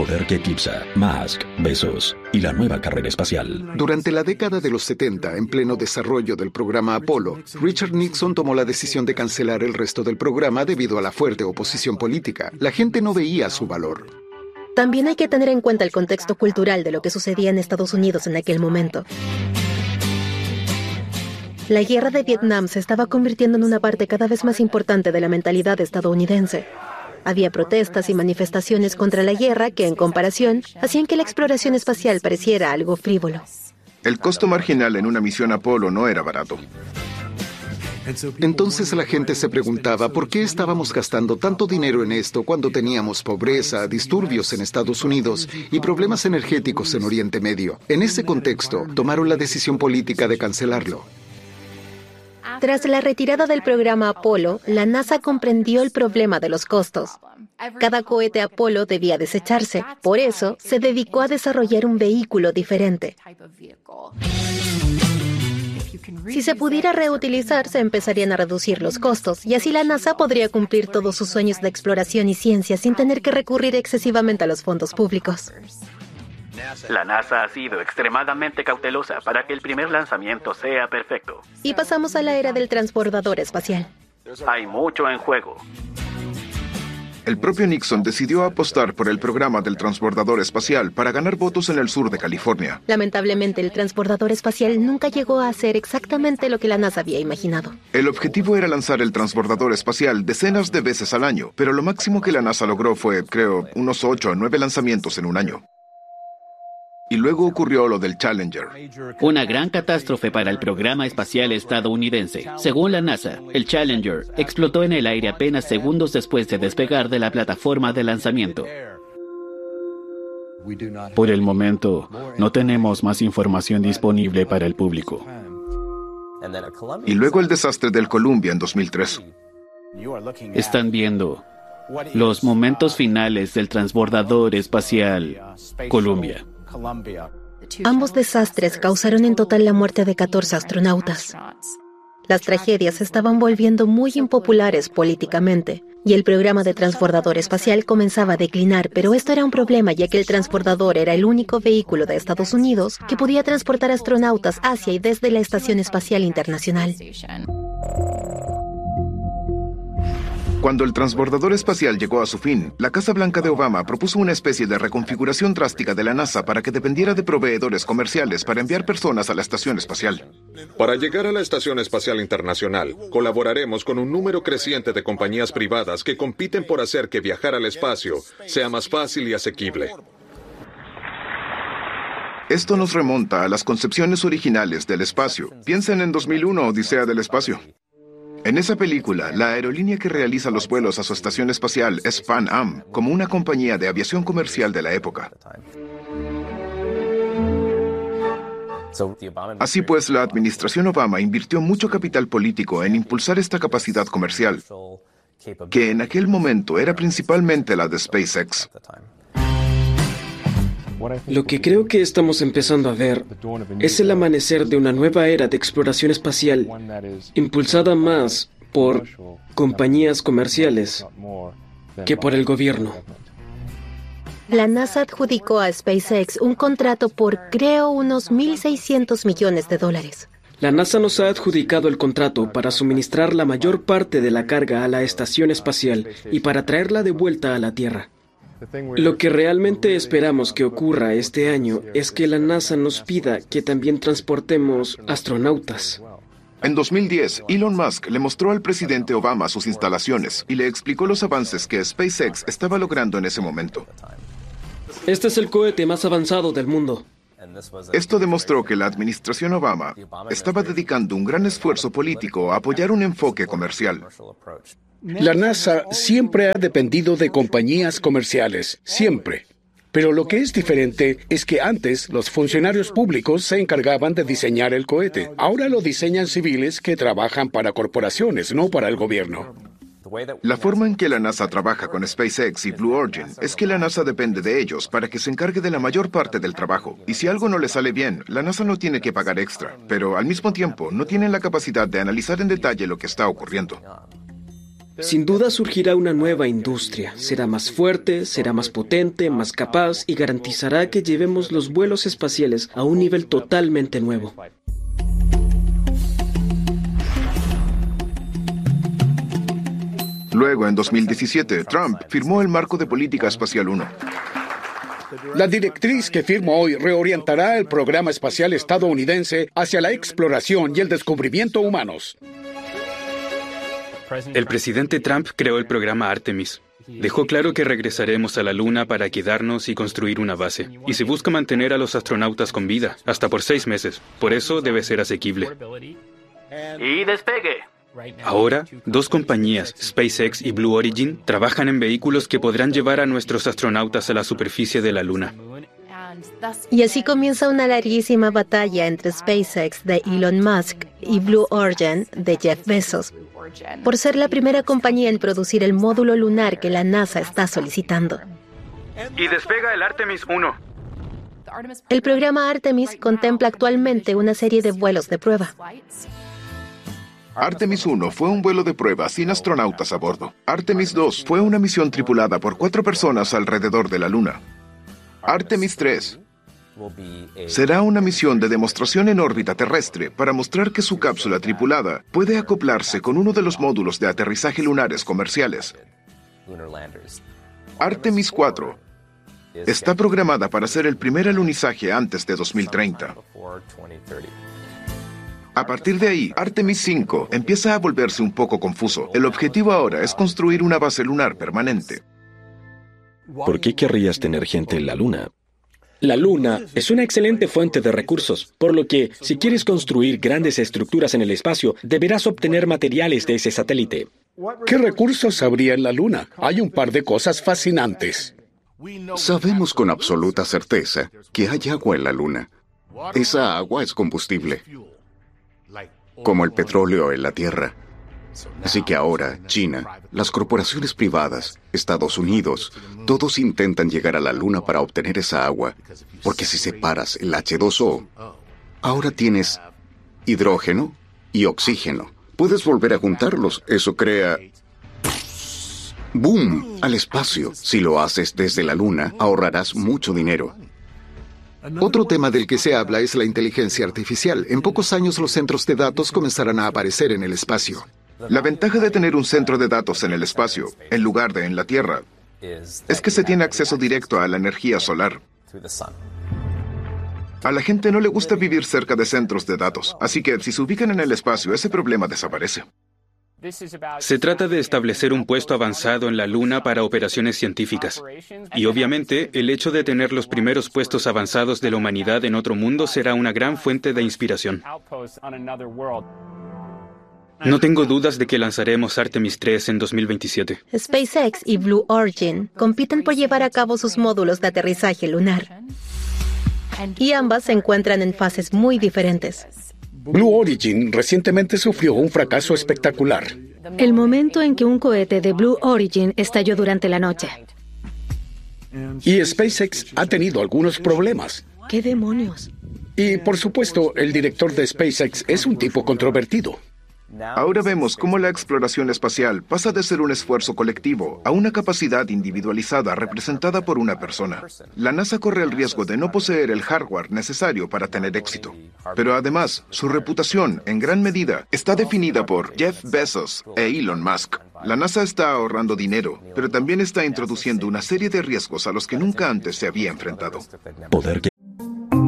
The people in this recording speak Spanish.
poder que eclipsa, Musk, Bezos y la nueva carrera espacial. Durante la década de los 70, en pleno desarrollo del programa Apolo, Richard Nixon tomó la decisión de cancelar el resto del programa debido a la fuerte oposición política. La gente no veía su valor. También hay que tener en cuenta el contexto cultural de lo que sucedía en Estados Unidos en aquel momento. La guerra de Vietnam se estaba convirtiendo en una parte cada vez más importante de la mentalidad estadounidense. Había protestas y manifestaciones contra la guerra que, en comparación, hacían que la exploración espacial pareciera algo frívolo. El costo marginal en una misión Apolo no era barato. Entonces la gente se preguntaba por qué estábamos gastando tanto dinero en esto cuando teníamos pobreza, disturbios en Estados Unidos y problemas energéticos en Oriente Medio. En ese contexto, tomaron la decisión política de cancelarlo. Tras la retirada del programa Apolo, la NASA comprendió el problema de los costos. Cada cohete Apolo debía desecharse. Por eso, se dedicó a desarrollar un vehículo diferente. Si se pudiera reutilizar, se empezarían a reducir los costos, y así la NASA podría cumplir todos sus sueños de exploración y ciencia sin tener que recurrir excesivamente a los fondos públicos. La NASA ha sido extremadamente cautelosa para que el primer lanzamiento sea perfecto. Y pasamos a la era del transbordador espacial. Hay mucho en juego. El propio Nixon decidió apostar por el programa del transbordador espacial para ganar votos en el sur de California. Lamentablemente, el transbordador espacial nunca llegó a hacer exactamente lo que la NASA había imaginado. El objetivo era lanzar el transbordador espacial decenas de veces al año, pero lo máximo que la NASA logró fue, creo, unos 8 a 9 lanzamientos en un año. Y luego ocurrió lo del Challenger. Una gran catástrofe para el programa espacial estadounidense. Según la NASA, el Challenger explotó en el aire apenas segundos después de despegar de la plataforma de lanzamiento. Por el momento, no tenemos más información disponible para el público. Y luego el desastre del Columbia en 2003. Están viendo los momentos finales del transbordador espacial Columbia. Ambos desastres causaron en total la muerte de 14 astronautas. Las tragedias se estaban volviendo muy impopulares políticamente, y el programa de transbordador espacial comenzaba a declinar, pero esto era un problema ya que el transbordador era el único vehículo de Estados Unidos que podía transportar astronautas hacia y desde la Estación Espacial Internacional. Cuando el transbordador espacial llegó a su fin, la Casa Blanca de Obama propuso una especie de reconfiguración drástica de la NASA para que dependiera de proveedores comerciales para enviar personas a la estación espacial. Para llegar a la Estación Espacial Internacional, colaboraremos con un número creciente de compañías privadas que compiten por hacer que viajar al espacio sea más fácil y asequible. Esto nos remonta a las concepciones originales del espacio. Piensen en 2001, Odisea del Espacio. En esa película, la aerolínea que realiza los vuelos a su estación espacial es Pan Am, como una compañía de aviación comercial de la época. Así pues, la administración Obama invirtió mucho capital político en impulsar esta capacidad comercial, que en aquel momento era principalmente la de SpaceX. Lo que creo que estamos empezando a ver es el amanecer de una nueva era de exploración espacial, impulsada más por compañías comerciales que por el gobierno. La NASA adjudicó a SpaceX un contrato por, creo, unos $1.600 millones. La NASA nos ha adjudicado el contrato para suministrar la mayor parte de la carga a la estación espacial y para traerla de vuelta a la Tierra. Lo que realmente esperamos que ocurra este año es que la NASA nos pida que también transportemos astronautas. En 2010, Elon Musk le mostró al presidente Obama sus instalaciones y le explicó los avances que SpaceX estaba logrando en ese momento. Este es el cohete más avanzado del mundo. Esto demostró que la administración Obama estaba dedicando un gran esfuerzo político a apoyar un enfoque comercial. La NASA siempre ha dependido de compañías comerciales, siempre. Pero lo que es diferente es que antes los funcionarios públicos se encargaban de diseñar el cohete. Ahora lo diseñan civiles que trabajan para corporaciones, no para el gobierno. La forma en que la NASA trabaja con SpaceX y Blue Origin es que la NASA depende de ellos para que se encargue de la mayor parte del trabajo. Y si algo no le sale bien, la NASA no tiene que pagar extra. Pero al mismo tiempo, no tienen la capacidad de analizar en detalle lo que está ocurriendo. Sin duda surgirá una nueva industria. Será más fuerte, será más potente, más capaz y garantizará que llevemos los vuelos espaciales a un nivel totalmente nuevo. Luego, en 2017, Trump firmó el Marco de Política Espacial 1. La directriz que firmo hoy reorientará el programa espacial estadounidense hacia la exploración y el descubrimiento humanos. El presidente Trump creó el programa Artemis. Dejó claro que regresaremos a la Luna para quedarnos y construir una base. Y se busca mantener a los astronautas con vida, hasta por 6 meses. Por eso debe ser asequible. Y despegue. Ahora, 2 compañías, SpaceX y Blue Origin, trabajan en vehículos que podrán llevar a nuestros astronautas a la superficie de la Luna. Y así comienza una larguísima batalla entre SpaceX de Elon Musk y Blue Origin de Jeff Bezos, por ser la primera compañía en producir el módulo lunar que la NASA está solicitando. Y despega el Artemis 1. El programa Artemis contempla actualmente una serie de vuelos de prueba. Artemis 1 fue un vuelo de prueba sin astronautas a bordo. Artemis 2 fue una misión tripulada por 4 personas alrededor de la Luna. Artemis 3 será una misión de demostración en órbita terrestre para mostrar que su cápsula tripulada puede acoplarse con uno de los módulos de aterrizaje lunares comerciales. Artemis 4 está programada para hacer el primer alunizaje antes de 2030. A partir de ahí, Artemis 5 empieza a volverse un poco confuso. El objetivo ahora es construir una base lunar permanente. ¿Por qué querrías tener gente en la Luna? La Luna es una excelente fuente de recursos, por lo que, si quieres construir grandes estructuras en el espacio, deberás obtener materiales de ese satélite. ¿Qué recursos habría en la Luna? Hay un par de cosas fascinantes. Sabemos con absoluta certeza que hay agua en la Luna. Esa agua es combustible, como el petróleo en la Tierra. Así que ahora, China, las corporaciones privadas, Estados Unidos, todos intentan llegar a la Luna para obtener esa agua, porque si separas el H2O, ahora tienes hidrógeno y oxígeno. Puedes volver a juntarlos, eso crea ¡boom! Al espacio. Si lo haces desde la Luna, ahorrarás mucho dinero. Otro tema del que se habla es la inteligencia artificial. En pocos años los centros de datos comenzarán a aparecer en el espacio. La ventaja de tener un centro de datos en el espacio, en lugar de en la Tierra, es que se tiene acceso directo a la energía solar. A la gente no le gusta vivir cerca de centros de datos, así que si se ubican en el espacio, ese problema desaparece. Se trata de establecer un puesto avanzado en la Luna para operaciones científicas. Y obviamente, el hecho de tener los primeros puestos avanzados de la humanidad en otro mundo será una gran fuente de inspiración. No tengo dudas de que lanzaremos Artemis 3 en 2027. SpaceX y Blue Origin compiten por llevar a cabo sus módulos de aterrizaje lunar. Y ambas se encuentran en fases muy diferentes. Blue Origin recientemente sufrió un fracaso espectacular. El momento en que un cohete de Blue Origin estalló durante la noche. Y SpaceX ha tenido algunos problemas. ¿Qué demonios? Y, por supuesto, el director de SpaceX es un tipo controvertido. Ahora vemos cómo la exploración espacial pasa de ser un esfuerzo colectivo a una capacidad individualizada representada por una persona. La NASA corre el riesgo de no poseer el hardware necesario para tener éxito. Pero además, su reputación, en gran medida, está definida por Jeff Bezos e Elon Musk. La NASA está ahorrando dinero, pero también está introduciendo una serie de riesgos a los que nunca antes se había enfrentado.